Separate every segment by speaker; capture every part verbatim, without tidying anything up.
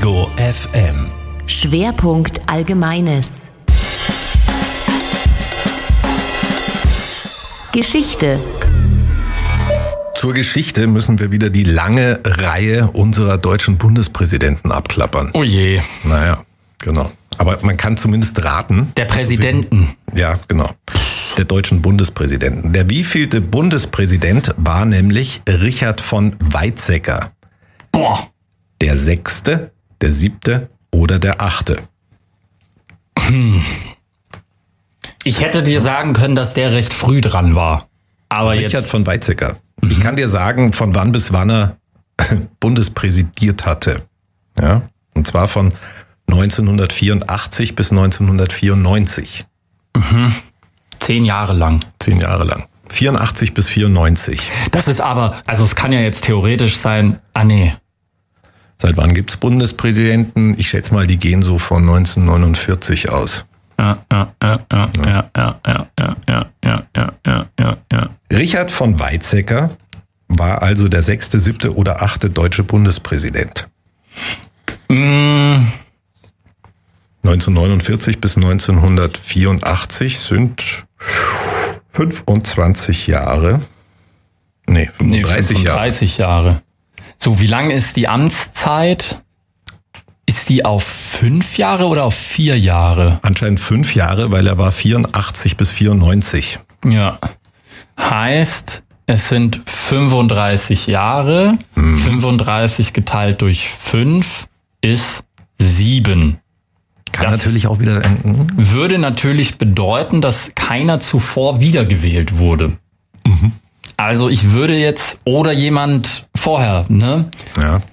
Speaker 1: Ego F M.
Speaker 2: Schwerpunkt Allgemeines. Geschichte.
Speaker 1: Zur Geschichte müssen wir wieder die lange Reihe unserer deutschen Bundespräsidenten abklappern.
Speaker 3: Oh je.
Speaker 1: Naja, genau. Aber man kann zumindest raten.
Speaker 3: Der Präsidenten.
Speaker 1: Ja, genau. Der deutschen Bundespräsidenten. Der wievielte Bundespräsident war nämlich Richard von Weizsäcker?
Speaker 3: Boah.
Speaker 1: Der sechste, der siebte oder der achte?
Speaker 3: Hm. Ich hätte dir sagen können, dass der recht früh dran war. Aber
Speaker 1: Richard
Speaker 3: jetzt
Speaker 1: von Weizsäcker. Mhm. Ich kann dir sagen, von wann bis wann er Bundespräsidiert hatte. Ja, und zwar von neunzehnhundertvierundachtzig bis neunzehnhundertvierundneunzig.
Speaker 3: Mhm. Zehn Jahre lang.
Speaker 1: Zehn Jahre lang. vierundachtzig bis vierundneunzig.
Speaker 3: Das ist aber, also es kann ja jetzt theoretisch sein, ah nee.
Speaker 1: Seit wann gibt's Bundespräsidenten? Ich schätze mal, die gehen so von neunzehnhundertneunundvierzig aus.
Speaker 3: Ja, ja, ja, ja, ja, ja, ja, ja, ja, ja, ja, ja, ja.
Speaker 1: Richard von Weizsäcker war also der sechste, siebte oder achte deutsche Bundespräsident.
Speaker 3: Mm.
Speaker 1: neunzehnhundertneunundvierzig bis neunzehnhundertvierundachtzig sind fünfundzwanzig Jahre. Nee, fünfunddreißig,
Speaker 3: nee, fünfunddreißig Jahre. Jahre. So, wie lang ist die Amtszeit? Ist die auf fünf Jahre oder auf vier Jahre?
Speaker 1: Anscheinend fünf Jahre, weil er war vierundachtzig bis vierundneunzig.
Speaker 3: Ja. Heißt, es sind fünfunddreißig Jahre. Hm. fünfunddreißig geteilt durch fünf ist sieben.
Speaker 1: Kann
Speaker 3: das
Speaker 1: natürlich auch wieder enden.
Speaker 3: Würde natürlich bedeuten, dass keiner zuvor wiedergewählt wurde.
Speaker 1: Mhm.
Speaker 3: Also ich würde jetzt, oder jemand vorher, ne?
Speaker 1: Ja.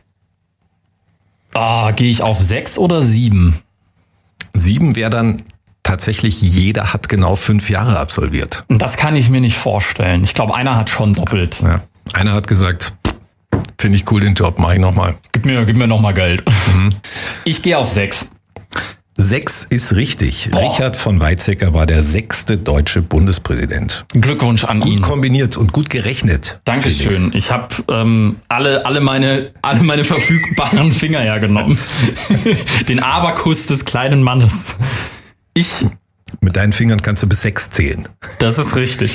Speaker 3: Ah, gehe ich auf sechs oder sieben?
Speaker 1: Sieben wäre dann tatsächlich, jeder hat genau fünf Jahre absolviert.
Speaker 3: Das kann ich mir nicht vorstellen. Ich glaube, einer hat schon doppelt.
Speaker 1: Ja. Einer hat gesagt, finde ich cool den Job, mache ich nochmal.
Speaker 3: Gib mir, gib mir nochmal Geld. Mhm. Ich gehe auf sechs.
Speaker 1: Sechs ist richtig.
Speaker 3: Boah.
Speaker 1: Richard von Weizsäcker war der sechste deutsche Bundespräsident.
Speaker 3: Glückwunsch an
Speaker 1: gut
Speaker 3: ihn.
Speaker 1: Gut kombiniert und gut gerechnet.
Speaker 3: Dankeschön.
Speaker 1: Felix.
Speaker 3: Ich habe ähm, alle, alle, meine, alle meine verfügbaren Finger hergenommen. Den Abakus des kleinen Mannes. Ich.
Speaker 1: Mit deinen Fingern kannst du bis sechs zählen.
Speaker 3: Das ist richtig.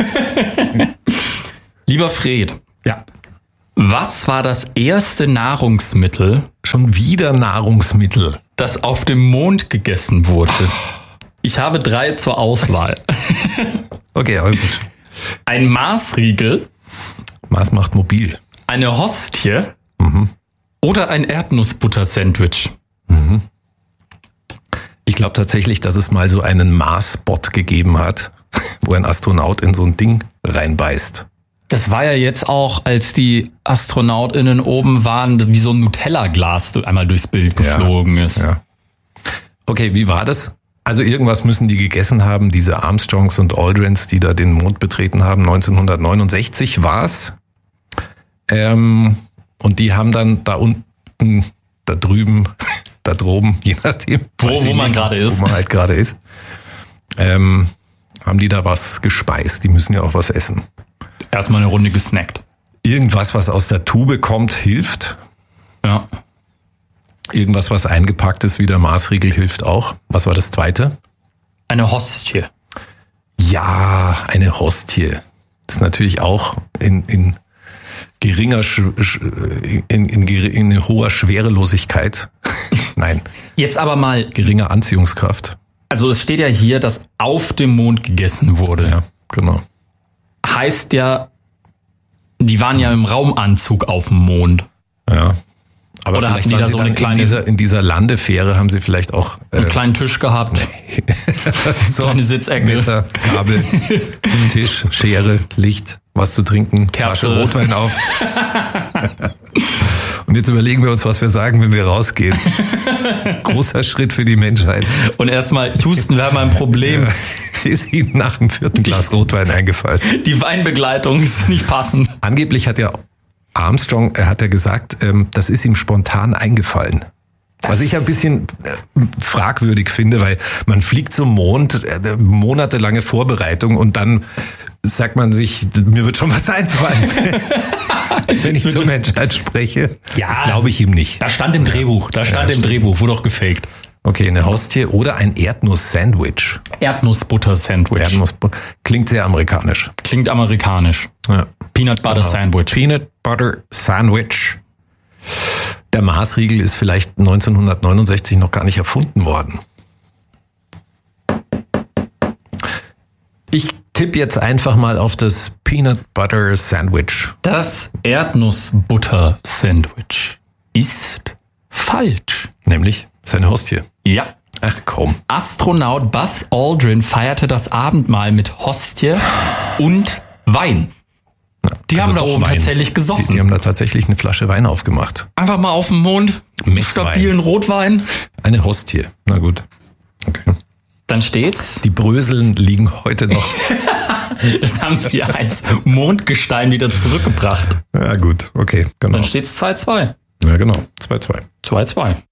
Speaker 3: Lieber Fred.
Speaker 1: Ja.
Speaker 3: Was war das erste Nahrungsmittel?
Speaker 1: Schon wieder Nahrungsmittel.
Speaker 3: Das auf dem Mond gegessen wurde. Ich habe drei zur Auswahl.
Speaker 1: Okay, also.
Speaker 3: Ein Maßriegel.
Speaker 1: Mars macht mobil.
Speaker 3: Eine Hostie.
Speaker 1: Mhm.
Speaker 3: Oder ein Erdnussbutter-Sandwich.
Speaker 1: Mhm. Ich glaube tatsächlich, dass es mal so einen Mars-Bot gegeben hat, wo ein Astronaut in so ein Ding reinbeißt.
Speaker 3: Das war ja jetzt auch, als die AstronautInnen oben waren, wie so ein Nutella-Glas einmal durchs Bild geflogen
Speaker 1: ja,
Speaker 3: ist.
Speaker 1: Ja. Okay, wie war das? Also irgendwas müssen die gegessen haben, diese Armstrongs und Aldrins, die da den Mond betreten haben. neunzehnhundertneunundsechzig war's. Ähm, und die haben dann da unten, da drüben, da droben, je nachdem,
Speaker 3: wo, wo man gerade ist,
Speaker 1: wo man halt gerade ist, ähm, haben die da was gespeist. Die müssen ja auch was essen.
Speaker 3: Erstmal eine Runde gesnackt.
Speaker 1: Irgendwas, was aus der Tube kommt, hilft.
Speaker 3: Ja.
Speaker 1: Irgendwas, was eingepackt ist, wie der Maßriegel, hilft auch. Was war das zweite?
Speaker 3: Eine Hostie.
Speaker 1: Ja, eine Hostie. Das ist natürlich auch in, in geringer, in, in, in, in hoher Schwerelosigkeit. Nein.
Speaker 3: Jetzt aber mal.
Speaker 1: Geringer Anziehungskraft.
Speaker 3: Also es steht ja hier, dass auf dem Mond gegessen wurde.
Speaker 1: Ja, genau.
Speaker 3: Heißt ja, die waren ja im Raumanzug auf dem Mond.
Speaker 1: Ja. Aber
Speaker 3: oder
Speaker 1: vielleicht
Speaker 3: hatten die
Speaker 1: waren
Speaker 3: da
Speaker 1: sie
Speaker 3: so
Speaker 1: dann
Speaker 3: eine kleine,
Speaker 1: in dieser, in dieser Landefähre haben sie vielleicht auch
Speaker 3: äh, einen kleinen Tisch gehabt.
Speaker 1: Nee. So,
Speaker 3: kleine Sitzecke.
Speaker 1: Messer, Kabel, Tisch, Schere, Licht, was zu trinken,
Speaker 3: Kerze,
Speaker 1: Flasche Rotwein auf. Und jetzt überlegen wir uns, was wir sagen, wenn wir rausgehen. Großer Schritt für die Menschheit.
Speaker 3: Und erstmal, Houston, wir haben ein Problem.
Speaker 1: Ja, ist Ihnen nach dem vierten Glas Rotwein eingefallen?
Speaker 3: Die Weinbegleitung ist nicht passend.
Speaker 1: Angeblich hat ja Armstrong, er hat ja gesagt, das ist ihm spontan eingefallen. Das Was ich ein bisschen fragwürdig finde, weil man fliegt zum Mond, monatelange Vorbereitung und dann sagt man sich, mir wird schon was einfallen. Wenn ich zur Menschheit spreche,
Speaker 3: Ja.
Speaker 1: das glaube ich ihm nicht.
Speaker 3: Da stand im Drehbuch, da stand
Speaker 1: Ja,
Speaker 3: im
Speaker 1: stimmt.
Speaker 3: Drehbuch, wurde doch gefaked.
Speaker 1: Okay, eine Hostie oder ein Erdnuss-Sandwich.
Speaker 3: Erdnussbutter-Sandwich.
Speaker 1: Erdnuss klingt sehr amerikanisch.
Speaker 3: Klingt amerikanisch.
Speaker 1: Ja.
Speaker 3: Peanut Butter Sandwich.
Speaker 1: Peanut Butter Sandwich. Der Maßriegel ist vielleicht neunzehnhundertneunundsechzig noch gar nicht erfunden worden. Ich tippe jetzt einfach mal auf das Peanut Butter Sandwich.
Speaker 3: Das Erdnussbutter-Sandwich ist falsch.
Speaker 1: Nämlich seine Hostie.
Speaker 3: Ja.
Speaker 1: Ach komm.
Speaker 3: Astronaut Buzz Aldrin feierte das Abendmahl mit Hostie und Wein. Die
Speaker 1: Also
Speaker 3: haben da
Speaker 1: doch
Speaker 3: oben
Speaker 1: Wein.
Speaker 3: tatsächlich gesoffen.
Speaker 1: Die, die haben da tatsächlich eine Flasche Wein aufgemacht.
Speaker 3: Einfach mal auf dem Mond,
Speaker 1: Messwein.
Speaker 3: stabilen Rotwein.
Speaker 1: Eine Hostie. Na gut. Okay.
Speaker 3: Dann steht's.
Speaker 1: Die Bröseln liegen heute noch.
Speaker 3: Das haben sie als Mondgestein wieder zurückgebracht.
Speaker 1: Ja gut, okay, genau.
Speaker 3: Dann steht's zwei zwei.
Speaker 1: Ja genau, zwei zwei.
Speaker 3: zwei zwei.